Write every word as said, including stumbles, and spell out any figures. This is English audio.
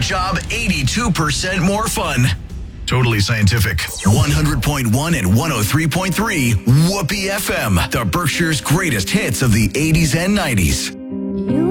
job eighty-two percent more fun. Totally scientific. one hundred point one and one oh three point three Whoopee F M. The Berkshire's greatest hits of the eighties and nineties.